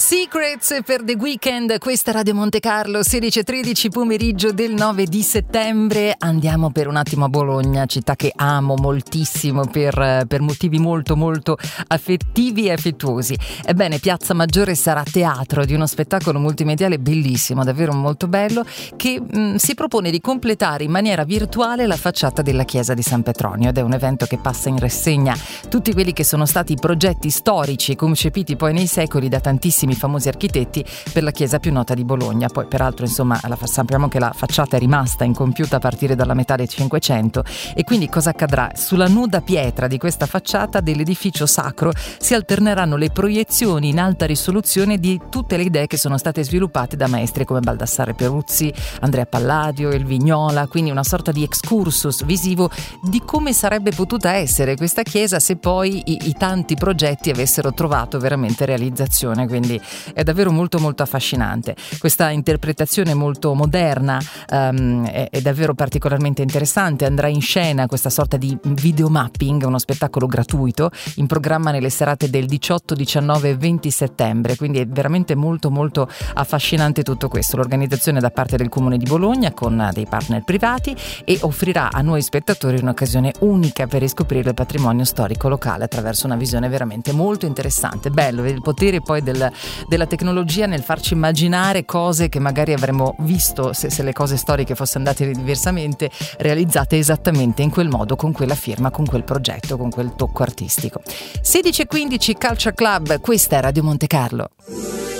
Secrets per The Weeknd, questa Radio Monte Carlo, 16:13 pomeriggio del 9 di settembre. Andiamo per un attimo a Bologna, città che amo moltissimo per motivi molto molto affettivi e affettuosi. Ebbene, Piazza Maggiore sarà teatro di uno spettacolo multimediale bellissimo, davvero molto bello, che si propone di completare in maniera virtuale la facciata della chiesa di San Petronio, ed è un evento che passa in rassegna tutti quelli che sono stati i progetti storici concepiti poi nei secoli da tantissimi famosi architetti per la chiesa più nota di Bologna. Poi peraltro insomma sappiamo che la facciata è rimasta incompiuta a partire dalla metà del Cinquecento, e quindi cosa accadrà? Sulla nuda pietra di questa facciata dell'edificio sacro si alterneranno le proiezioni in alta risoluzione di tutte le idee che sono state sviluppate da maestri come Baldassare Peruzzi, Andrea Palladio, El Vignola, quindi una sorta di excursus visivo di come sarebbe potuta essere questa chiesa se poi i tanti progetti avessero trovato veramente realizzazione. Quindi è davvero molto molto affascinante. Questa interpretazione molto moderna è davvero particolarmente interessante. Andrà in scena questa sorta di videomapping, uno spettacolo gratuito in programma nelle serate del 18, 19 e 20 settembre, quindi è veramente molto molto affascinante tutto questo. L'organizzazione da parte del Comune di Bologna con dei partner privati, e offrirà a noi spettatori un'occasione unica per riscoprire il patrimonio storico locale attraverso una visione veramente molto interessante. Bello il potere poi della tecnologia nel farci immaginare cose che magari avremmo visto se le cose storiche fossero andate diversamente, realizzate esattamente in quel modo, con quella firma, con quel progetto, con quel tocco artistico. 16:15 Culture Club, questa è Radio Monte Carlo.